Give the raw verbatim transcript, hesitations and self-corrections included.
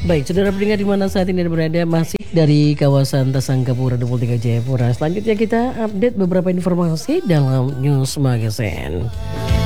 Baik, saudara pendengar di mana saat ini Anda berada, masih dari kawasan Tasangkapura dua puluh tiga Jayapura. Selanjutnya kita update beberapa informasi dalam News Magazine.